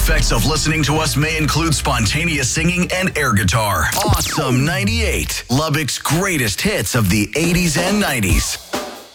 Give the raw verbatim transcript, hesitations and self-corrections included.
effects of listening to us may include spontaneous singing and air guitar. Awesome ninety-eight, Lubbock's greatest hits of the eighties and nineties.